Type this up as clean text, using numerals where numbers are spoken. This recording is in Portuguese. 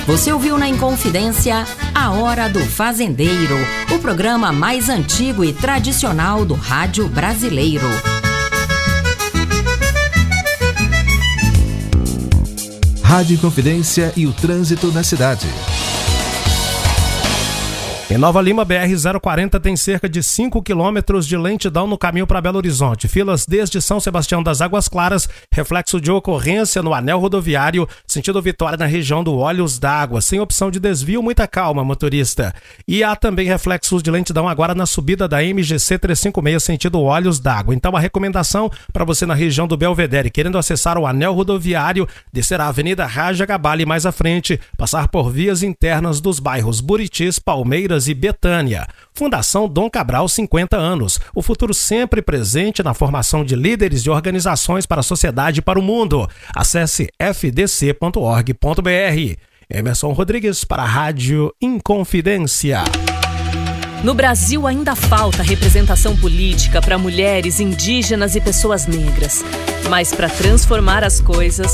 Você ouviu na Inconfidência A Hora do Fazendeiro, o programa mais antigo e tradicional do rádio brasileiro. Rádio Inconfidência e o trânsito na cidade. Em Nova Lima, BR-040 tem cerca de 5 quilômetros de lentidão no caminho para Belo Horizonte. Filas desde São Sebastião das Águas Claras, reflexo de ocorrência no anel rodoviário, sentido Vitória na região do Olhos d'Água. Sem opção de desvio, muita calma, motorista. E há também reflexos de lentidão agora na subida da MGC 356, sentido Olhos d'Água. Então a recomendação para você na região do Belvedere, querendo acessar o anel rodoviário, descer a Avenida Raja Gabale mais à frente, passar por vias internas dos bairros Buritis, Palmeiras e Betânia. Fundação Dom Cabral, 50 anos. O futuro sempre presente na formação de líderes de organizações para a sociedade e para o mundo. Acesse fdc.org.br. Emerson Rodrigues para a Rádio Inconfidência. No Brasil ainda falta representação política para mulheres, indígenas e pessoas negras. Mas para transformar as coisas,